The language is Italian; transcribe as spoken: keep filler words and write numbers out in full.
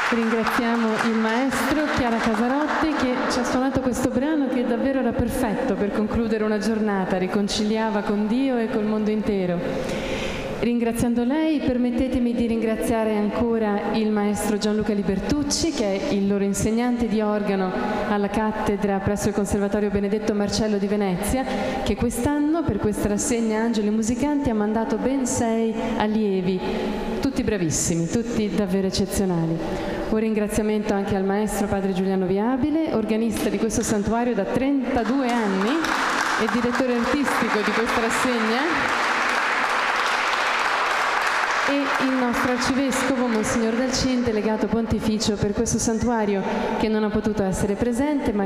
Ringraziamo il maestro Chiara Casarotti che ci ha suonato questo brano che davvero era perfetto per concludere una giornata, riconciliava con Dio e col mondo intero. Ringraziando lei, permettetemi di ringraziare ancora il maestro Gianluca Libertucci, che è il loro insegnante di organo alla cattedra presso il Conservatorio Benedetto Marcello di Venezia, che quest'anno per questa rassegna Angeli Musicanti ha mandato ben sei allievi, tutti bravissimi, tutti davvero eccezionali. Un ringraziamento anche al maestro padre Giuliano Viabile, organista di questo santuario da trentadue anni e direttore artistico di questa rassegna, e il nostro arcivescovo Monsignor Dalcin, delegato pontificio per questo santuario, che non ha potuto essere presente ma